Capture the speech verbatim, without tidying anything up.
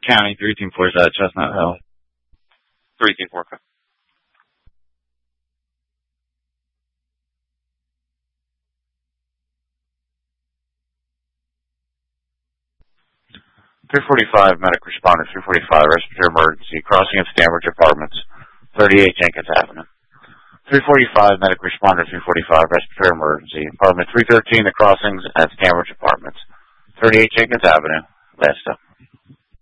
County, three team four is at Chestnut Hill. three team four. three forty-five, medic responder, three forty-five, respiratory emergency, crossing of Stanbridge Apartments, thirty-eight Jenkins Avenue. three forty-five, medic responder, three forty-five, respiratory emergency, apartment three thirteen, the crossings at Stanbridge Apartments, thirty-eight Jenkins Avenue, last stop.